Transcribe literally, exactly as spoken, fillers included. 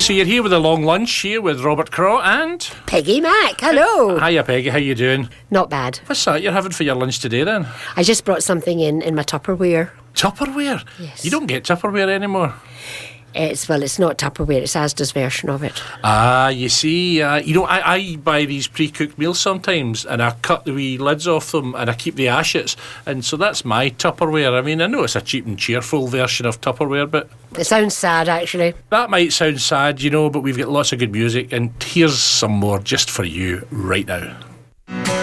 So you're here with a long lunch here with Robert Craw and Peggy Mac, hello. Hiya Peggy, how you doing? Not bad. What's that you're having for your lunch today then? I just brought something in in my Tupperware. Tupperware? Yes. You don't get Tupperware anymore. It's, well, it's not Tupperware, it's Asda's version of it. Ah, you see, uh, you know, I, I buy these pre-cooked meals sometimes and I cut the wee lids off them and I keep the ashes, and so that's my Tupperware. I mean, I know it's a cheap and cheerful version of Tupperware, but It sounds sad, actually. that might sound sad, you know, but we've got lots of good music, and here's some more just for you right now.